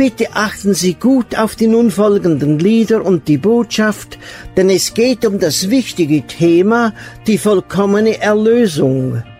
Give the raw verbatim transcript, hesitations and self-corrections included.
Bitte achten Sie gut auf die nun folgenden Lieder und die Botschaft, denn es geht um das wichtige Thema, die vollkommene Erlösung.